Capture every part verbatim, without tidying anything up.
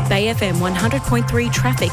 Bay F M one hundred point three traffic.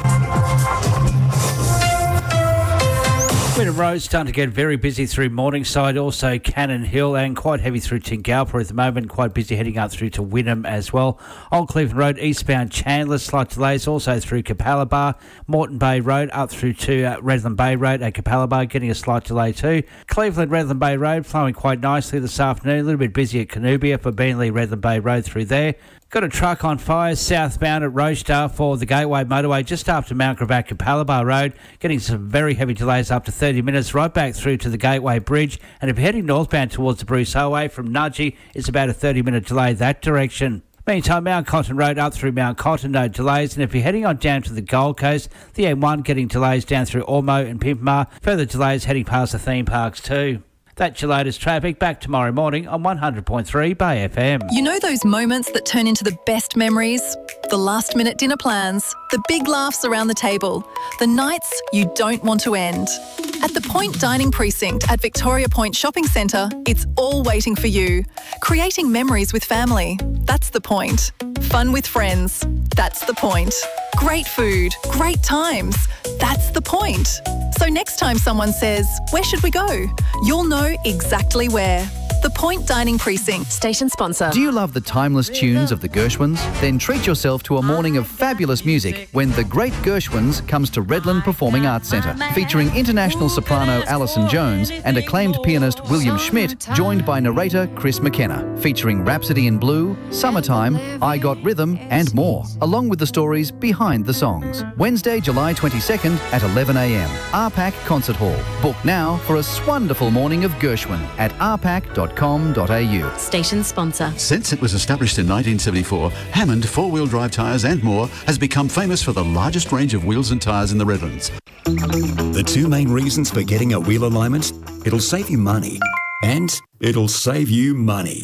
Wynnum Road starting to get very busy through Morningside, also Cannon Hill, and quite heavy through Tingalpa at the moment. Quite busy heading up through to Wynnum as well. On Cleveland Road, eastbound Chandler, slight delays also through Capalaba. Moreton Bay Road up through to uh, Redland Bay Road at Capalaba, getting a slight delay too. Cleveland Redland Bay Road flowing quite nicely this afternoon. A little bit busy at Canubia for Beenleigh Redland Bay Road through there. Got a truck on fire southbound at Rochester for the Gateway Motorway just after Mount Gravatt Capalaba Road, getting some very heavy delays up to thirty minutes right back through to the Gateway Bridge. And if you're heading northbound towards the Bruce Highway from Nudgee, it's about a thirty minute delay that direction. Meantime, Mount Cotton Road up through Mount Cotton, no delays. And if you're heading on down to the Gold Coast, the M one getting delays down through Ormo and Pimpama. Further delays heading past the theme parks too. That's your latest traffic. Back tomorrow morning on one hundred point three Bay F M. You know those moments that turn into the best memories? The last-minute dinner plans, the big laughs around the table, the nights you don't want to end. At the Point Dining Precinct at Victoria Point Shopping Centre, it's all waiting for you. Creating memories with family, that's the point. Fun with friends, that's the point. Great food, great times, that's the point. So next time someone says, "Where should we go?" you'll know exactly where. The Point Dining Precinct. Station sponsor. Do you love the timeless tunes of the Gershwins? Then treat yourself to a morning of fabulous music when The Great Gershwins comes to Redland Performing Arts Centre, featuring international soprano Alison Jones and acclaimed pianist William Schmidt, joined by narrator Chris McKenna, featuring Rhapsody in Blue, Summertime, I Got Rhythm and more, along with the stories behind the songs. Wednesday, July twenty-second at eleven a m. R PAC Concert Hall. Book now for a swonderful morning of Gershwin at r pac dot com dot a u. Station sponsor. Since it was established in nineteen seventy-four, Hammond four-wheel drive tyres and more has become famous for the largest range of wheels and tyres in the Redlands. The two main reasons for getting a wheel alignment: it'll save you money and it'll save you money.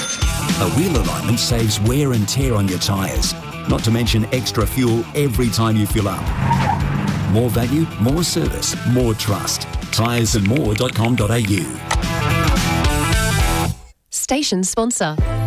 A wheel alignment saves wear and tear on your tyres, not to mention extra fuel every time you fill up. More value, more service, more trust. tyres and more dot com dot a u. Station sponsor.